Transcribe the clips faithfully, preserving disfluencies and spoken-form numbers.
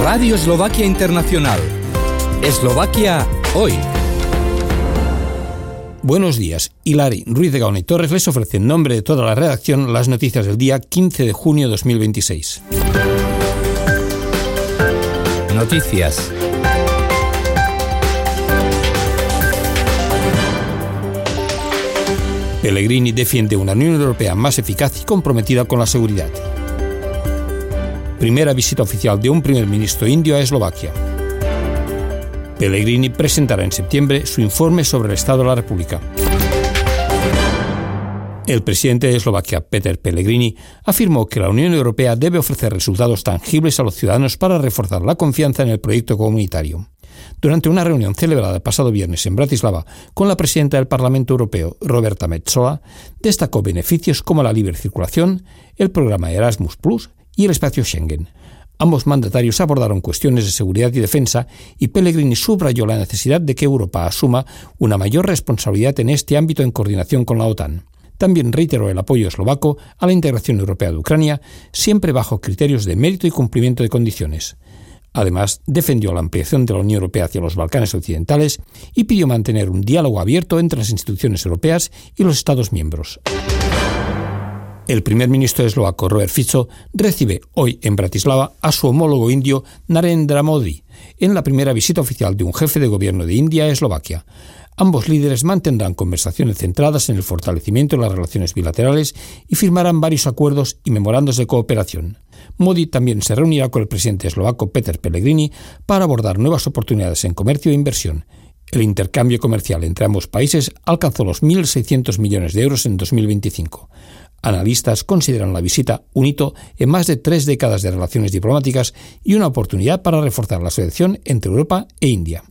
Radio Eslovaquia Internacional. Eslovaquia hoy. Buenos días. Hilari Ruiz de Gaona y Torres les ofrece en nombre de toda la redacción las noticias del día quince de junio de dos mil veintiséis. Noticias. Pellegrini defiende una Unión Europea más eficaz y comprometida con la seguridad. Primera visita oficial de un primer ministro indio a Eslovaquia. Pellegrini presentará en septiembre su informe sobre el Estado de la República. El presidente de Eslovaquia, Peter Pellegrini, afirmó que la Unión Europea debe ofrecer resultados tangibles a los ciudadanos para reforzar la confianza en el proyecto comunitario. Durante una reunión celebrada el pasado viernes en Bratislava con la presidenta del Parlamento Europeo, Roberta Metsola, destacó beneficios como la libre circulación, el programa Erasmus plus y el espacio Schengen. Ambos mandatarios abordaron cuestiones de seguridad y defensa y Pellegrini subrayó la necesidad de que Europa asuma una mayor responsabilidad en este ámbito en coordinación con la OTAN. También reiteró el apoyo eslovaco a la integración europea de Ucrania, siempre bajo criterios de mérito y cumplimiento de condiciones. Además, defendió la ampliación de la Unión Europea hacia los Balcanes occidentales y pidió mantener un diálogo abierto entre las instituciones europeas y los Estados miembros. El primer ministro eslovaco, Robert Fico, recibe hoy en Bratislava a su homólogo indio Narendra Modi, en la primera visita oficial de un jefe de gobierno de India a Eslovaquia. Ambos líderes mantendrán conversaciones centradas en el fortalecimiento de las relaciones bilaterales y firmarán varios acuerdos y memorandos de cooperación. Modi también se reunirá con el presidente eslovaco Peter Pellegrini para abordar nuevas oportunidades en comercio e inversión. El intercambio comercial entre ambos países alcanzó los mil seiscientos millones de euros en dos mil veinticinco. Analistas consideran la visita un hito en más de tres décadas de relaciones diplomáticas y una oportunidad para reforzar la asociación entre Europa e India.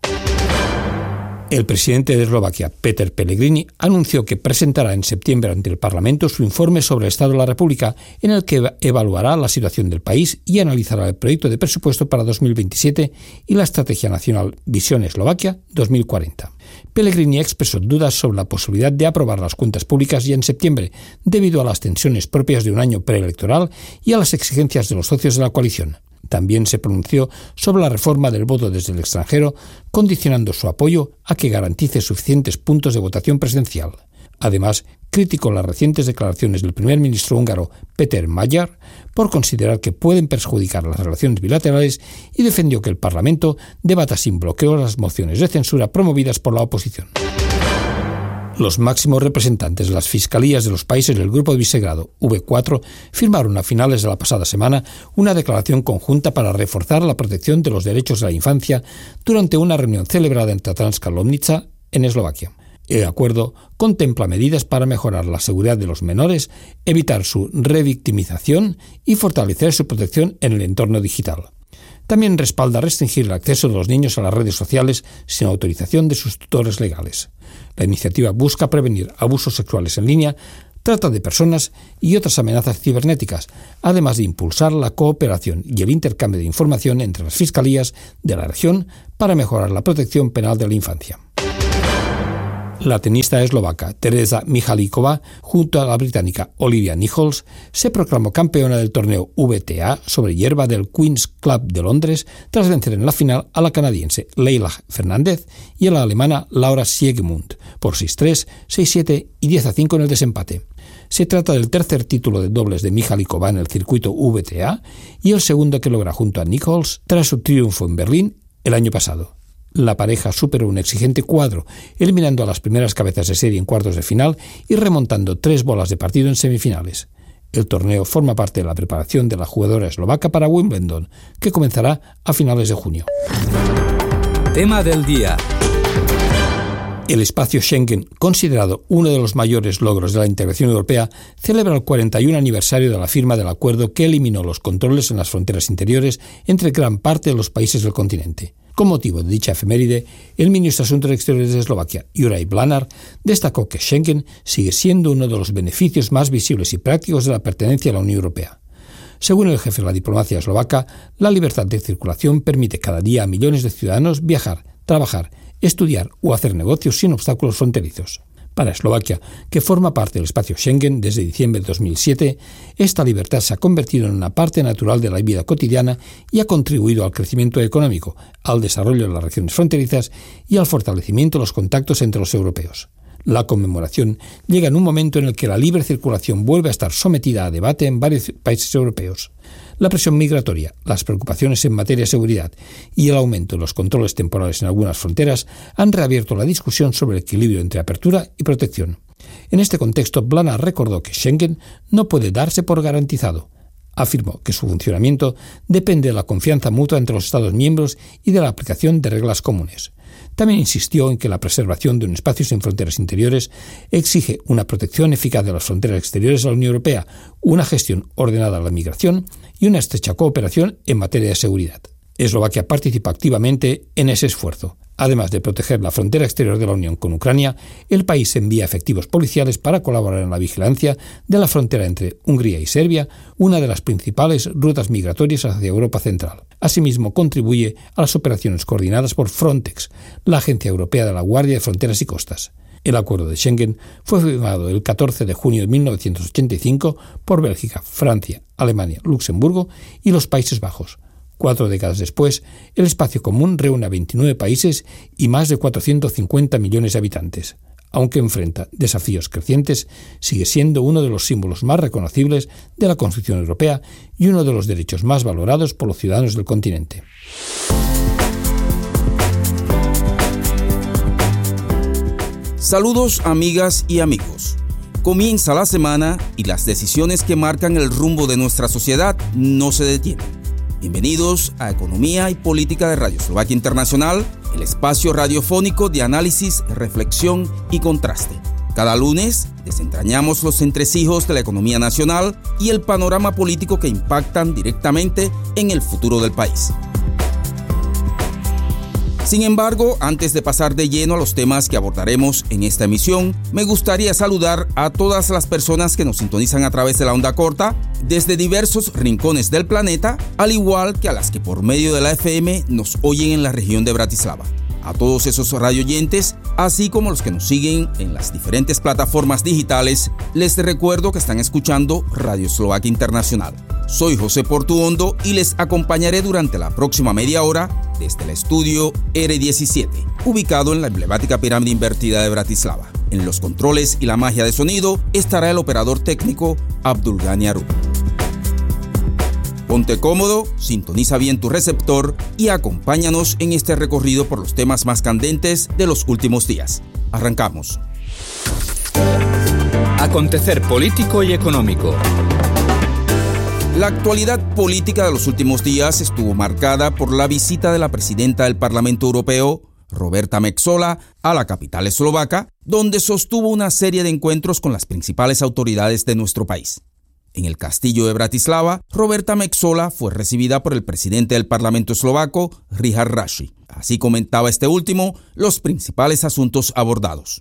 El presidente de Eslovaquia, Peter Pellegrini, anunció que presentará en septiembre ante el Parlamento su informe sobre el Estado de la República, en el que evaluará la situación del país y analizará el proyecto de presupuesto para dos mil veintisiete y la Estrategia Nacional Visión Eslovaquia dos mil cuarenta. Pellegrini expresó dudas sobre la posibilidad de aprobar las cuentas públicas ya en septiembre, debido a las tensiones propias de un año preelectoral y a las exigencias de los socios de la coalición. También se pronunció sobre la reforma del voto desde el extranjero, condicionando su apoyo a que garantice suficientes puntos de votación presencial. Además, criticó las recientes declaraciones del primer ministro húngaro Péter Magyar por considerar que pueden perjudicar las relaciones bilaterales y defendió que el Parlamento debata sin bloqueo las mociones de censura promovidas por la oposición. Los máximos representantes de las fiscalías de los países del Grupo de Visegrado, V cuatro, firmaron a finales de la pasada semana una declaración conjunta para reforzar la protección de los derechos de la infancia durante una reunión celebrada en Tatranska Lomnica, en Eslovaquia. El acuerdo contempla medidas para mejorar la seguridad de los menores, evitar su revictimización y fortalecer su protección en el entorno digital. También respalda restringir el acceso de los niños a las redes sociales sin autorización de sus tutores legales. La iniciativa busca prevenir abusos sexuales en línea, trata de personas y otras amenazas cibernéticas, además de impulsar la cooperación y el intercambio de información entre las fiscalías de la región para mejorar la protección penal de la infancia. La tenista eslovaca Teresa Michalíková, junto a la británica Olivia Nichols, se proclamó campeona del torneo V T A sobre hierba del Queen's Club de Londres tras vencer en la final a la canadiense Leila Fernández y a la alemana Laura Siegemund por seis tres, seis siete y diez a cinco en el desempate. Se trata del tercer título de dobles de Michalíková en el circuito V T A y el segundo que logra junto a Nichols tras su triunfo en Berlín el año pasado. La pareja superó un exigente cuadro, eliminando a las primeras cabezas de serie en cuartos de final y remontando tres bolas de partido en semifinales. El torneo forma parte de la preparación de la jugadora eslovaca para Wimbledon, que comenzará a finales de junio. Tema del día. El espacio Schengen, considerado uno de los mayores logros de la integración europea, celebra el cuarenta y uno aniversario de la firma del acuerdo que eliminó los controles en las fronteras interiores entre gran parte de los países del continente. Con motivo de dicha efeméride, el ministro de Asuntos Exteriores de Eslovaquia, Juraj Blanár, destacó que Schengen sigue siendo uno de los beneficios más visibles y prácticos de la pertenencia a la Unión Europea. Según el jefe de la diplomacia eslovaca, la libertad de circulación permite cada día a millones de ciudadanos viajar, trabajar, estudiar o hacer negocios sin obstáculos fronterizos. Para Eslovaquia, que forma parte del espacio Schengen desde diciembre de dos mil siete, esta libertad se ha convertido en una parte natural de la vida cotidiana y ha contribuido al crecimiento económico, al desarrollo de las regiones fronterizas y al fortalecimiento de los contactos entre los europeos. La conmemoración llega en un momento en el que la libre circulación vuelve a estar sometida a debate en varios países europeos. La presión migratoria, las preocupaciones en materia de seguridad y el aumento de los controles temporales en algunas fronteras han reabierto la discusión sobre el equilibrio entre apertura y protección. En este contexto, Blana recordó que Schengen no puede darse por garantizado. Afirmó que su funcionamiento depende de la confianza mutua entre los Estados miembros y de la aplicación de reglas comunes. También insistió en que la preservación de un espacio sin fronteras interiores exige una protección eficaz de las fronteras exteriores de la Unión Europea, una gestión ordenada de la migración y una estrecha cooperación en materia de seguridad. Eslovaquia participa activamente en ese esfuerzo. Además de proteger la frontera exterior de la Unión con Ucrania, el país envía efectivos policiales para colaborar en la vigilancia de la frontera entre Hungría y Serbia, una de las principales rutas migratorias hacia Europa Central. Asimismo, contribuye a las operaciones coordinadas por Frontex, la Agencia Europea de la Guardia de Fronteras y Costas. El acuerdo de Schengen fue firmado el catorce de junio de mil novecientos ochenta y cinco por Bélgica, Francia, Alemania, Luxemburgo y los Países Bajos. Cuatro décadas después, el espacio común reúne a veintinueve países y más de cuatrocientos cincuenta millones de habitantes. Aunque enfrenta desafíos crecientes, sigue siendo uno de los símbolos más reconocibles de la construcción europea y uno de los derechos más valorados por los ciudadanos del continente. Saludos, amigas y amigos. Comienza la semana y las decisiones que marcan el rumbo de nuestra sociedad no se detienen. Bienvenidos a Economía y Política de Radio Eslovaquia Internacional, el espacio radiofónico de análisis, reflexión y contraste. Cada lunes desentrañamos los entresijos de la economía nacional y el panorama político que impactan directamente en el futuro del país. Sin embargo, antes de pasar de lleno a los temas que abordaremos en esta emisión, me gustaría saludar a todas las personas que nos sintonizan a través de la onda corta, desde diversos rincones del planeta, al igual que a las que por medio de la F M nos oyen en la región de Bratislava. A todos esos radioyentes, así como los que nos siguen en las diferentes plataformas digitales, les recuerdo que están escuchando Radio Eslovaquia Internacional. Soy José Portuondo y les acompañaré durante la próxima media hora desde el estudio R diecisiete, ubicado en la emblemática pirámide invertida de Bratislava. En los controles y la magia de sonido estará el operador técnico Abdulgani Aru. Ponte cómodo, sintoniza bien tu receptor y acompáñanos en este recorrido por los temas más candentes de los últimos días. Arrancamos. Acontecer político y económico. La actualidad política de los últimos días estuvo marcada por la visita de la presidenta del Parlamento Europeo, Roberta Metsola, a la capital eslovaca, donde sostuvo una serie de encuentros con las principales autoridades de nuestro país. En el castillo de Bratislava, Roberta Metsola fue recibida por el presidente del Parlamento eslovaco, Richard Raši. Así comentaba este último los principales asuntos abordados.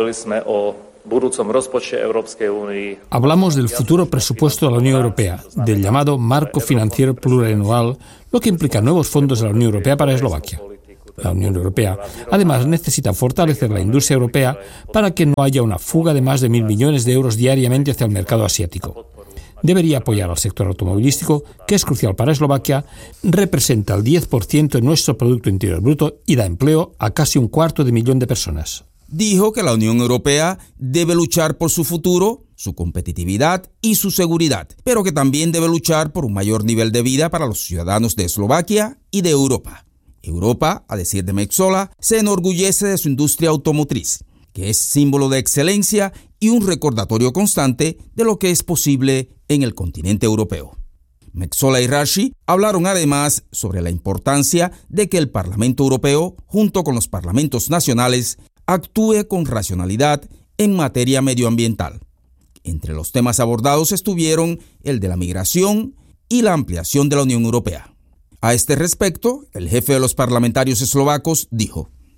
Hablamos del futuro presupuesto de la Unión Europea, del llamado marco financiero plurianual, lo que implica nuevos fondos de la Unión Europea para Eslovaquia. La Unión Europea, además, necesita fortalecer la industria europea para que no haya una fuga de más de mil millones de euros diariamente hacia el mercado asiático. Debería apoyar al sector automovilístico, que es crucial para Eslovaquia, representa el diez por ciento de nuestro Producto Interior Bruto y da empleo a casi un cuarto de millón de personas. Dijo que la Unión Europea debe luchar por su futuro, su competitividad y su seguridad, pero que también debe luchar por un mayor nivel de vida para los ciudadanos de Eslovaquia y de Europa. Europa, a decir de Metsola, se enorgullece de su industria automotriz, que es símbolo de excelencia y un recordatorio constante de lo que es posible en el continente europeo. Metsola y Raši hablaron además sobre la importancia de que el Parlamento Europeo, junto con los parlamentos nacionales, actúe con racionalidad en materia medioambiental. Entre los temas abordados estuvieron el de la migración y la ampliación de la Unión Europea. A este respecto, el jefe de los parlamentarios eslovacos dijo: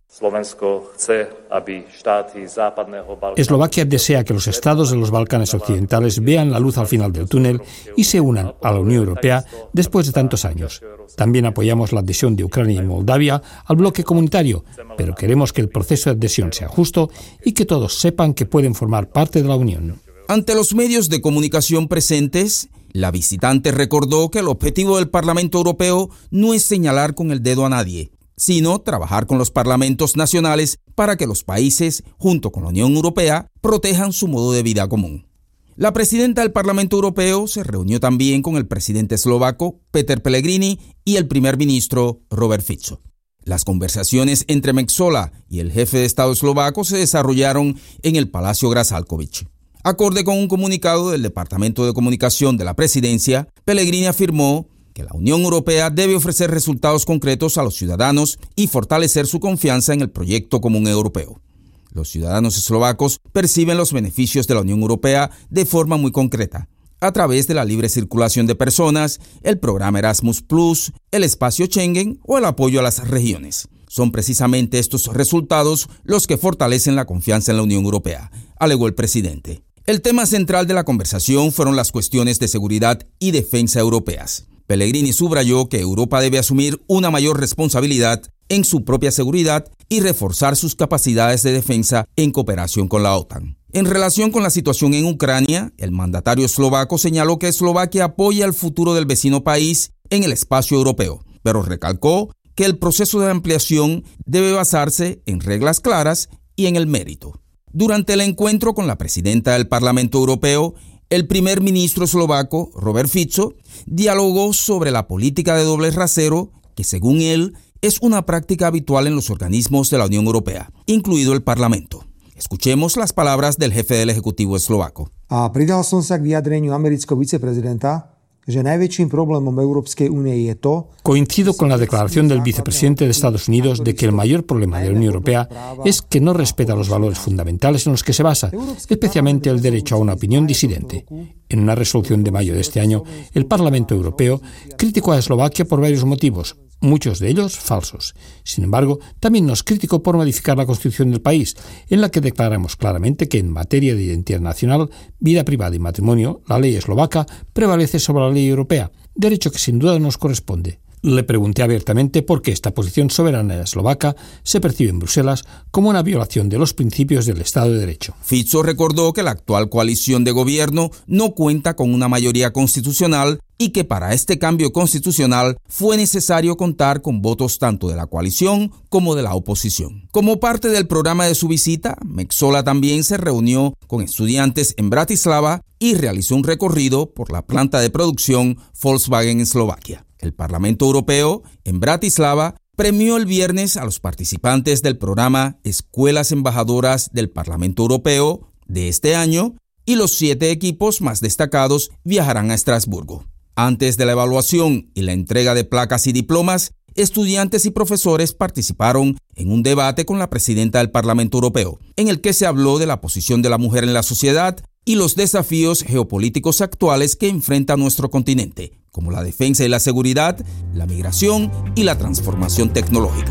Eslovaquia desea que los estados de los Balcanes occidentales vean la luz al final del túnel y se unan a la Unión Europea después de tantos años. También apoyamos la adhesión de Ucrania y Moldavia al bloque comunitario, pero queremos que el proceso de adhesión sea justo y que todos sepan que pueden formar parte de la Unión. Ante los medios de comunicación presentes, la visitante recordó que el objetivo del Parlamento Europeo no es señalar con el dedo a nadie, sino trabajar con los parlamentos nacionales para que los países, junto con la Unión Europea, protejan su modo de vida común. La presidenta del Parlamento Europeo se reunió también con el presidente eslovaco, Peter Pellegrini, y el primer ministro, Robert Fico. Las conversaciones entre Metsola y el jefe de Estado eslovaco se desarrollaron en el Palacio Grad-Šalkovič. Acorde con un comunicado del Departamento de Comunicación de la Presidencia, Pellegrini afirmó que la Unión Europea debe ofrecer resultados concretos a los ciudadanos y fortalecer su confianza en el proyecto común europeo. Los ciudadanos eslovacos perciben los beneficios de la Unión Europea de forma muy concreta, a través de la libre circulación de personas, el programa Erasmus plus, el espacio Schengen o el apoyo a las regiones. Son precisamente estos resultados los que fortalecen la confianza en la Unión Europea, alegó el presidente. El tema central de la conversación fueron las cuestiones de seguridad y defensa europeas. Pellegrini subrayó que Europa debe asumir una mayor responsabilidad en su propia seguridad y reforzar sus capacidades de defensa en cooperación con la OTAN. En relación con la situación en Ucrania, el mandatario eslovaco señaló que Eslovaquia apoya el futuro del vecino país en el espacio europeo, pero recalcó que el proceso de ampliación debe basarse en reglas claras y en el mérito. Durante el encuentro con la presidenta del Parlamento Europeo, el primer ministro eslovaco, Robert Fico, dialogó sobre la política de doble rasero, que según él es una práctica habitual en los organismos de la Unión Europea, incluido el Parlamento. Escuchemos las palabras del jefe del Ejecutivo eslovaco. A pridal som sa k vyjadreniu amerického viceprezidenta, že najväčším problémom Európskej únie je to... Coincido con la declaración del vicepresidente de Estados Unidos de que el mayor problema de la Unión Europea es que no respeta los valores fundamentales en los que se basa, especialmente el derecho a una opinión disidente. En una resolución de mayo de este año, el Parlamento Europeo criticó a Eslovaquia por varios motivos, muchos de ellos falsos. Sin embargo, también nos criticó por modificar la Constitución del país, en la que declaramos claramente que en materia de identidad nacional, vida privada y matrimonio, la ley eslovaca prevalece sobre la ley europea, derecho que sin duda nos corresponde. Le pregunté abiertamente por qué esta posición soberana eslovaca se percibe en Bruselas como una violación de los principios del Estado de Derecho. Fico recordó que la actual coalición de gobierno no cuenta con una mayoría constitucional y que para este cambio constitucional fue necesario contar con votos tanto de la coalición como de la oposición. Como parte del programa de su visita, Metsola también se reunió con estudiantes en Bratislava y realizó un recorrido por la planta de producción Volkswagen en Eslovaquia. El Parlamento Europeo, en Bratislava, premió el viernes a los participantes del programa Escuelas Embajadoras del Parlamento Europeo de este año y los siete equipos más destacados viajarán a Estrasburgo. Antes de la evaluación y la entrega de placas y diplomas, estudiantes y profesores participaron en un debate con la presidenta del Parlamento Europeo, en el que se habló de la posición de la mujer en la sociedad y los desafíos geopolíticos actuales que enfrenta nuestro continente, como la defensa y la seguridad, la migración y la transformación tecnológica.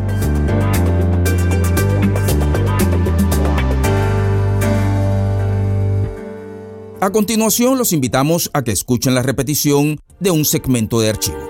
A continuación, los invitamos a que escuchen la repetición de un segmento de archivo.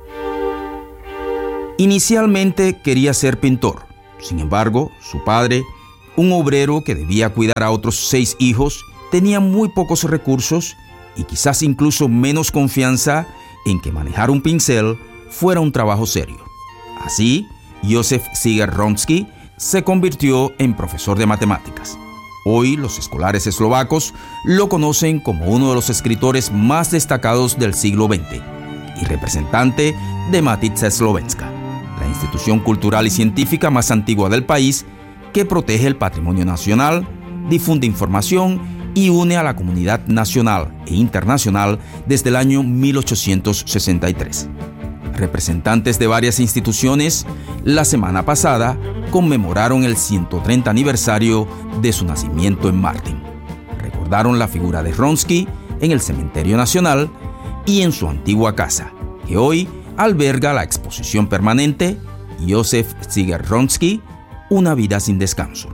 Inicialmente quería ser pintor. Sin embargo, su padre, un obrero que debía cuidar a otros seis hijos, tenía muy pocos recursos y quizás incluso menos confianza en que manejar un pincel fuera un trabajo serio. Así, Józef Siger-Wronský se convirtió en profesor de matemáticas. Hoy los escolares eslovacos lo conocen como uno de los escritores más destacados del siglo veinte y representante de Matica Slovenska, la institución cultural y científica más antigua del país que protege el patrimonio nacional, difunde información y une a la comunidad nacional e internacional desde el año mil ochocientos sesenta y tres. Representantes de varias instituciones, la semana pasada, conmemoraron el ciento treinta aniversario de su nacimiento en Martin. Recordaron la figura de Wronský en el Cementerio Nacional y en su antigua casa, que hoy alberga la exposición permanente Józef Siger-Wronský, una vida sin descanso.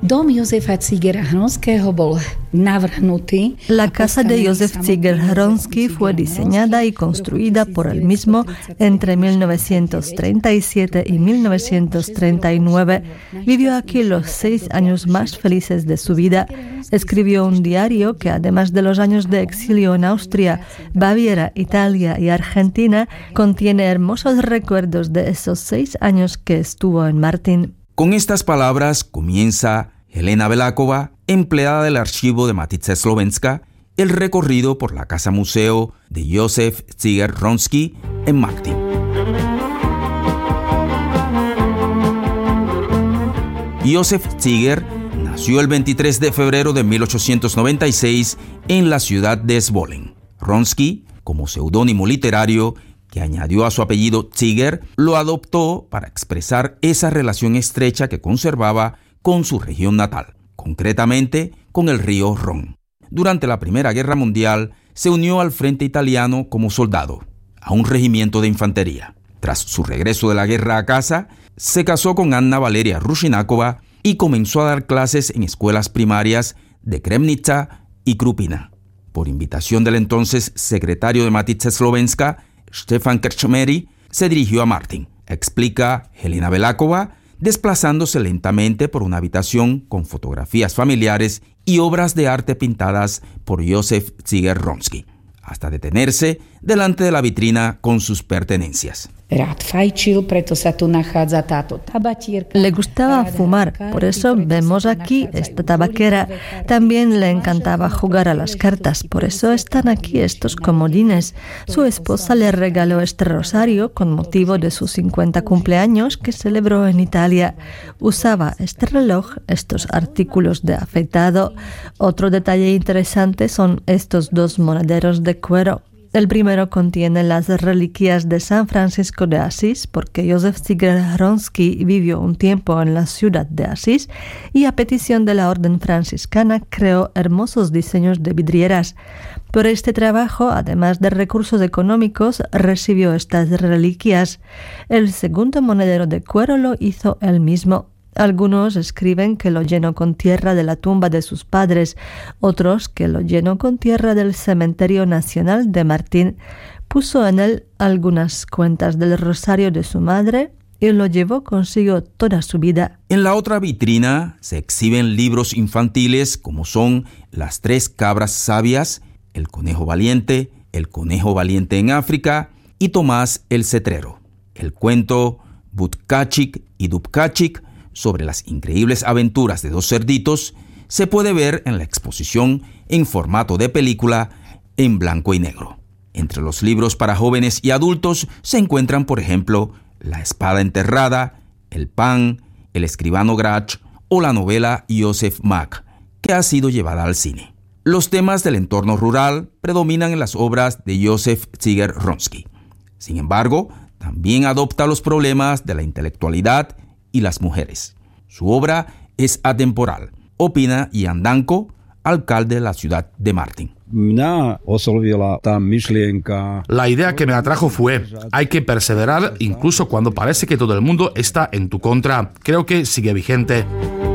La casa de Josef Ziegler-Hronsky fue diseñada y construida por él mismo entre mil novecientos treinta y siete y mil novecientos treinta y nueve. Vivió aquí los seis años más felices de su vida. Escribió un diario que, además de los años de exilio en Austria, Baviera, Italia y Argentina, contiene hermosos recuerdos de esos seis años que estuvo en Martin. Con estas palabras comienza Helena Belákova, empleada del archivo de Matica Slovenska, el recorrido por la casa museo de Josef Ziegler-Hronsky en Martin. Josef Ziegler nació el veintitrés de febrero de mil ochocientos noventa y seis en la ciudad de Zvolen. Hronsky, como seudónimo literario que añadió a su apellido Ziegler, lo adoptó para expresar esa relación estrecha que conservaba con su región natal, concretamente con el río Ron. Durante la Primera Guerra Mundial se unió al frente italiano como soldado, a un regimiento de infantería. Tras su regreso de la guerra a casa, se casó con Anna Valeria Rushinakova y comenzó a dar clases en escuelas primarias de Kremnica y Krupina. Por invitación del entonces secretario de Matica Slovenska, Stefan Krčmery, se dirigió a Martin, explica Helena Belákova, desplazándose lentamente por una habitación con fotografías familiares y obras de arte pintadas por Josef Ziegler-Hronsky, hasta detenerse delante de la vitrina con sus pertenencias. Le gustaba fumar, por eso vemos aquí esta tabaquera. También le encantaba jugar a las cartas, por eso están aquí estos comodines. Su esposa le regaló este rosario con motivo de sus cincuenta cumpleaños que celebró en Italia. Usaba este reloj, estos artículos de afeitado. Otro detalle interesante son estos dos monederos de cuero. El primero contiene las reliquias de San Francisco de Asís, porque Josef Ziegler-Hronsky vivió un tiempo en la ciudad de Asís y a petición de la orden franciscana creó hermosos diseños de vidrieras. Por este trabajo, además de recursos económicos, recibió estas reliquias. El segundo monedero de cuero lo hizo él mismo. Algunos escriben que lo llenó con tierra de la tumba de sus padres, otros que lo llenó con tierra del Cementerio Nacional de Martin. Puso en él algunas cuentas del rosario de su madre y lo llevó consigo toda su vida. En la otra vitrina se exhiben libros infantiles como son Las tres cabras sabias, El conejo valiente, El conejo valiente en África y Tomás el cetrero. El cuento Butkachik y Dubkachik, sobre las increíbles aventuras de dos cerditos, se puede ver en la exposición en formato de película en blanco y negro. Entre los libros para jóvenes y adultos se encuentran, por ejemplo, La espada enterrada, El pan, El escribano Grach o la novela Josef Mack, que ha sido llevada al cine. Los temas del entorno rural predominan en las obras de Josef Ziegler-Hronsky. Sin embargo, también adopta los problemas de la intelectualidad y las mujeres. Su obra es atemporal, opina Jan Danko, alcalde de la ciudad de Martin. La idea que me atrajo fue, hay que perseverar incluso cuando parece que todo el mundo está en tu contra. Creo que sigue vigente.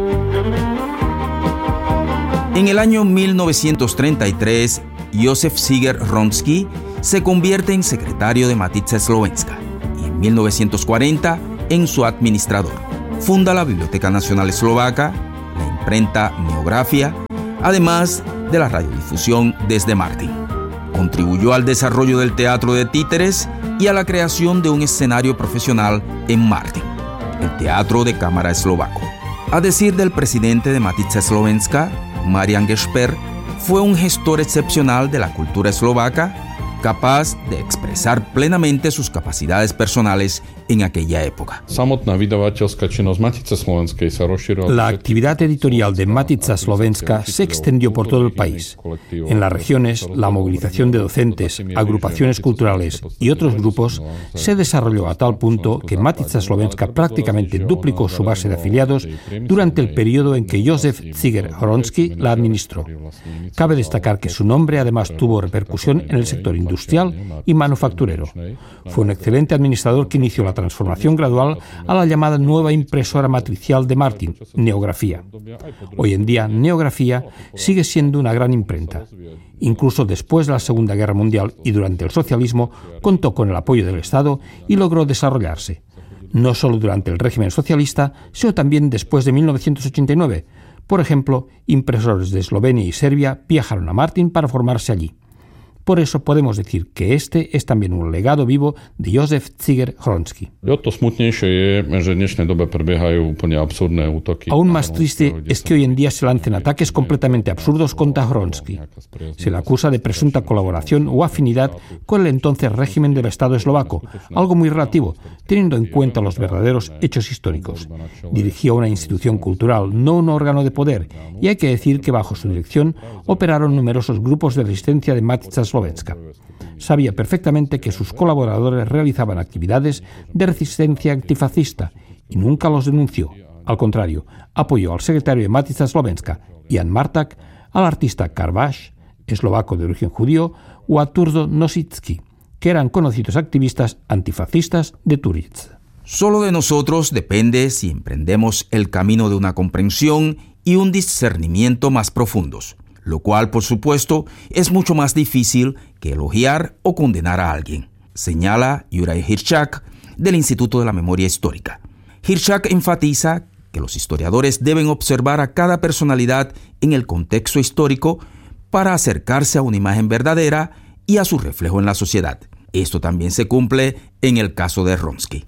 En el año mil novecientos treinta y tres, Josef Ziegler-Hronsky se convierte en secretario de Matica Slovenska y en mil novecientos cuarenta en su administrador. Funda la Biblioteca Nacional Eslovaca, la imprenta Neografía, además de la radiodifusión desde Martin. Contribuyó al desarrollo del teatro de títeres y a la creación de un escenario profesional en Martin, el Teatro de Cámara Eslovaco. A decir del presidente de Matica Slovenska, Marian Gesper, fue un gestor excepcional de la cultura eslovaca, capaz de expresar plenamente sus capacidades personales en aquella época. La actividad editorial de Matica Slovenska se extendió por todo el país. En las regiones, la movilización de docentes, agrupaciones culturales y otros grupos se desarrolló a tal punto que Matica Slovenska prácticamente duplicó su base de afiliados durante el periodo en que Josef Ziegler-Hronsky la administró. Cabe destacar que su nombre además tuvo repercusión en el sector industrial industrial y manufacturero. Fue un excelente administrador que inició la transformación gradual a la llamada nueva impresora matricial de Martin, Neografía. Hoy en día, Neografía sigue siendo una gran imprenta. Incluso después de la Segunda Guerra Mundial y durante el socialismo, contó con el apoyo del Estado y logró desarrollarse. No solo durante el régimen socialista, sino también después de mil novecientos ochenta y nueve. Por ejemplo, impresores de Eslovenia y Serbia viajaron a Martin para formarse allí. Por eso podemos decir que este es también un legado vivo de Josef Ziger-Hronský. Aún más triste es que hoy en día se lancen ataques completamente absurdos contra Hronský. Se le acusa de presunta colaboración o afinidad con el entonces régimen del Estado eslovaco, algo muy relativo, teniendo en cuenta los verdaderos hechos históricos. Dirigía una institución cultural, no un órgano de poder, y hay que decir que bajo su dirección operaron numerosos grupos de resistencia de Matica Slovenska. Sabía perfectamente que sus colaboradores realizaban actividades de resistencia antifascista y nunca los denunció. Al contrario, apoyó al secretario de Matica Slovenska, Jan Martak, al artista Karvaš, eslovaco de origen judío, o a Turdo Nositsky, que eran conocidos activistas antifascistas de Turitz. Solo de nosotros depende si emprendemos el camino de una comprensión y un discernimiento más profundos, lo cual, por supuesto, es mucho más difícil que elogiar o condenar a alguien, señala Juraj Hiršák del Instituto de la Memoria Histórica. Hiršák enfatiza que los historiadores deben observar a cada personalidad en el contexto histórico para acercarse a una imagen verdadera y a su reflejo en la sociedad. Esto también se cumple en el caso de Hronský.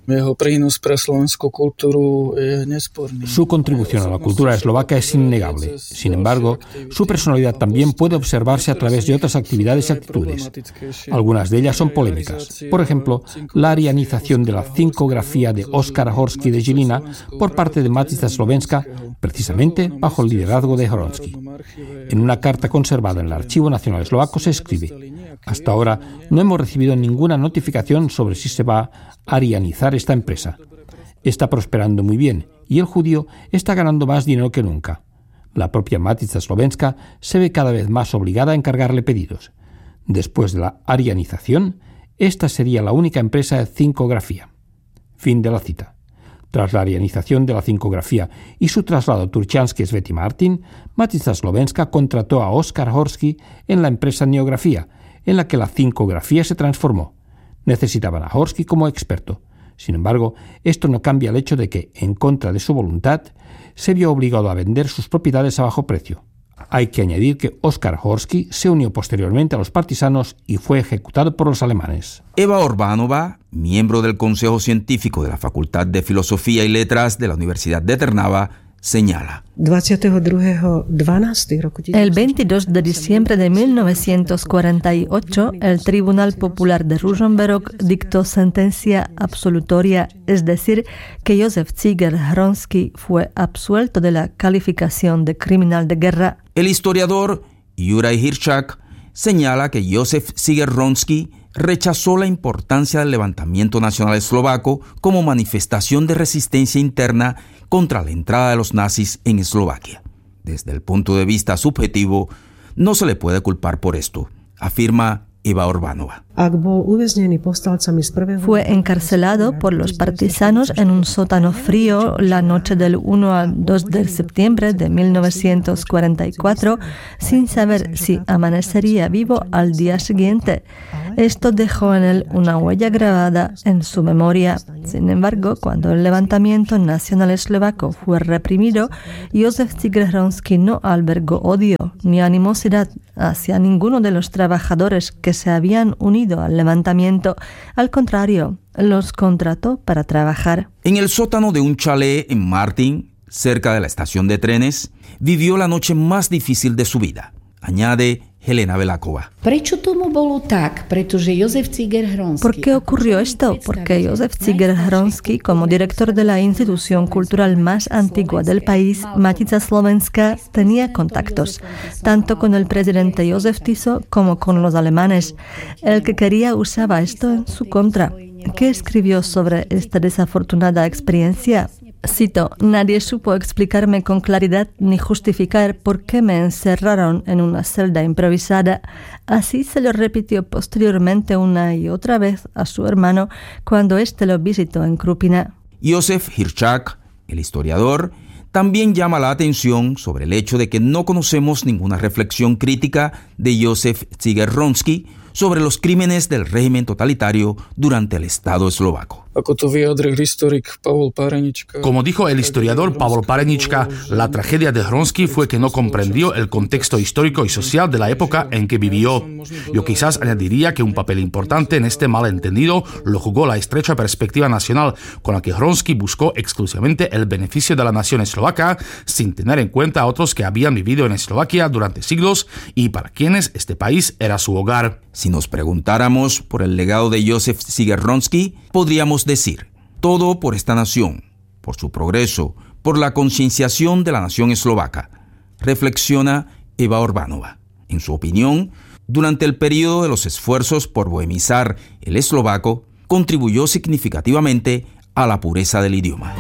Su contribución a la cultura eslovaca es innegable. Sin embargo, su personalidad también puede observarse a través de otras actividades y actitudes. Algunas de ellas son polémicas. Por ejemplo, la arianización de la cincografía de Oskar Horský de Žilina por parte de Matica Slovenska, precisamente bajo el liderazgo de Hronský. En una carta conservada en el Archivo Nacional Eslovaco se escribe: hasta ahora no hemos recibido ninguna notificación sobre si se va a arianizar esta empresa. Está prosperando muy bien y el judío está ganando más dinero que nunca. La propia Matica Slovenska se ve cada vez más obligada a encargarle pedidos. Después de la arianización, esta sería la única empresa de cincografía. Fin de la cita. Tras la arianización de la cincografía y su traslado a Turčianske Svätý Martin, Matica Slovenska contrató a Oskar Horský en la empresa Neografía, en la que la cincografía se transformó. Necesitaban a Horský como experto. Sin embargo, esto no cambia el hecho de que, en contra de su voluntad, se vio obligado a vender sus propiedades a bajo precio. Hay que añadir que Oskar Horský se unió posteriormente a los partisanos y fue ejecutado por los alemanes. Eva Orbánova, miembro del Consejo Científico de la Facultad de Filosofía y Letras de la Universidad de Trnava, señala: El veintidós de diciembre de mil novecientos cuarenta y ocho, el Tribunal Popular de Ružomberok dictó sentencia absolutoria, es decir, que Josef Ziger-Hronský fue absuelto de la calificación de criminal de guerra. El historiador Juraj Hiršák señala que Josef Ziger-Hronský rechazó la importancia del levantamiento nacional eslovaco como manifestación de resistencia interna contra la entrada de los nazis en Eslovaquia. Desde el punto de vista subjetivo, no se le puede culpar por esto, afirma Eva Orbánova. Fue encarcelado por los partisanos en un sótano frío la noche del uno al dos de septiembre de mil novecientos cuarenta y cuatro, sin saber si amanecería vivo al día siguiente. Esto dejó en él una huella grabada en su memoria. Sin embargo, cuando el levantamiento nacional eslovaco fue reprimido, Josef Ziger-Hronský no albergó odio ni animosidad hacia ninguno de los trabajadores que se habían unido al levantamiento. Al contrario, los contrató para trabajar. En el sótano de un chalet en Martin, cerca de la estación de trenes, vivió la noche más difícil de su vida, añade Helena Veláková. ¿Por qué ocurrió esto? Porque Josef Ziger-Hronský, como director de la institución cultural más antigua del país, Matica Slovenska, tenía contactos, tanto con el presidente Josef Tiso como con los alemanes. El que quería usaba esto en su contra. ¿Qué escribió sobre esta desafortunada experiencia? Cito, nadie supo explicarme con claridad ni justificar por qué me encerraron en una celda improvisada. Así se lo repitió posteriormente una y otra vez a su hermano cuando éste lo visitó en Krupina. Josef Hirschak, el historiador, también llama la atención sobre el hecho de que no conocemos ninguna reflexión crítica de Józef Zyger-Wronski sobre los crímenes del régimen totalitario durante el Estado eslovaco. Como dijo el historiador Pavol Parenička, la tragedia de Wronski fue que no comprendió el contexto histórico y social de la época en que vivió. Yo quizás añadiría que un papel importante en este malentendido lo jugó la estrecha perspectiva nacional con la que Wronski buscó exclusivamente el beneficio de la nación eslovaca, sin tener en cuenta a otros que habían vivido en Eslovaquia durante siglos y para quienes este país era su hogar. Si nos preguntáramos por el legado de Józef Zyger-Wronski, podríamos decir, todo por esta nación, por su progreso, por la concienciación de la nación eslovaca, reflexiona Eva Orbánova. En su opinión, durante el periodo de los esfuerzos por bohemizar el eslovaco, contribuyó significativamente a la pureza del idioma.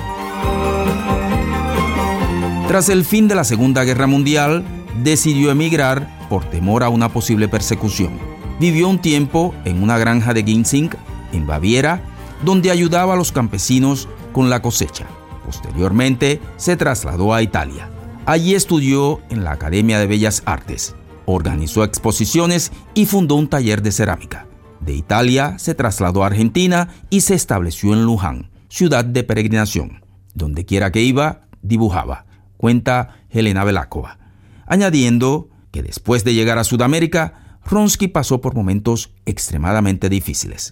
Tras el fin de la Segunda Guerra Mundial, decidió emigrar por temor a una posible persecución. Vivió un tiempo en una granja de ginseng en Baviera, donde ayudaba a los campesinos con la cosecha. Posteriormente, se trasladó a Italia. Allí estudió en la Academia de Bellas Artes, organizó exposiciones y fundó un taller de cerámica. De Italia se trasladó a Argentina y se estableció en Luján, ciudad de peregrinación. Donde quiera que iba, dibujaba, cuenta Helena Velákova, añadiendo que después de llegar a Sudamérica, Wronski pasó por momentos extremadamente difíciles.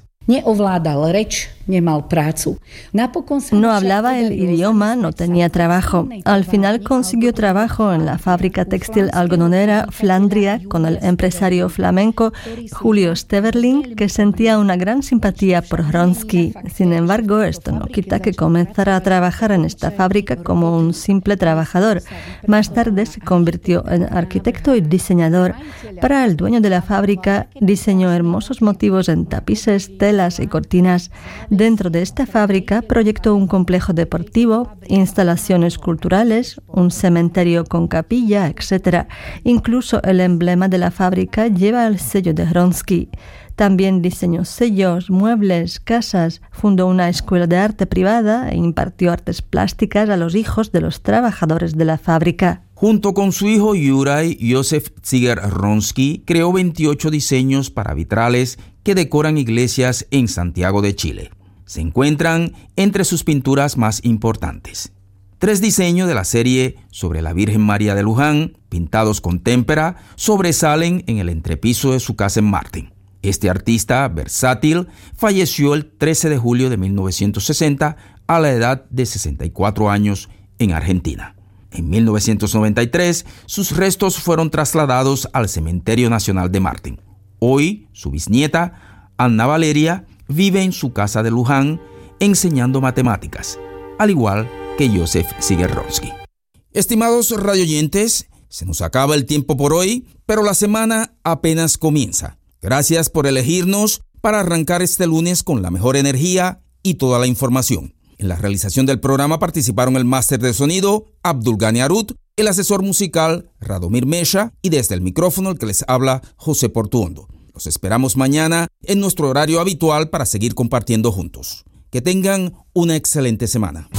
No hablaba el idioma, no tenía trabajo. Al final consiguió trabajo en la fábrica textil algodonera Flandria con el empresario flamenco Julio Steverling, que sentía una gran simpatía por Wronski. Sin embargo, esto no quita que comenzara a trabajar en esta fábrica como un simple trabajador. Más tarde se convirtió en arquitecto y diseñador. Para el dueño de la fábrica, diseñó hermosos motivos en tapices, telas y cortinas. Dentro de esta fábrica proyectó un complejo deportivo, instalaciones culturales, un cementerio con capilla, etcétera. Incluso el emblema de la fábrica lleva el sello de Wronski. También diseñó sellos, muebles, casas, fundó una escuela de arte privada e impartió artes plásticas a los hijos de los trabajadores de la fábrica. Junto con su hijo Juraj, Józef Zyger-Wronski creó veintiocho diseños para vitrales que decoran iglesias en Santiago de Chile. Se encuentran entre sus pinturas más importantes. Tres diseños de la serie sobre la Virgen María de Luján, pintados con témpera, sobresalen en el entrepiso de su casa en Martin. Este artista versátil falleció el trece de julio de mil novecientos sesenta a la edad de sesenta y cuatro años en Argentina. En mil novecientos noventa y tres, sus restos fueron trasladados al Cementerio Nacional de Martin. Hoy, su bisnieta, Anna Valeria, vive en su casa de Luján enseñando matemáticas, al igual que Józef Zyger-Wronski. Estimados radioyentes, se nos acaba el tiempo por hoy, pero la semana apenas comienza. Gracias por elegirnos para arrancar este lunes con la mejor energía y toda la información. En la realización del programa participaron el máster de sonido, Abdulgani Arut, el asesor musical, Radomir Mesha, y desde el micrófono el que les habla, José Portuondo. Los esperamos mañana en nuestro horario habitual para seguir compartiendo juntos. Que tengan una excelente semana.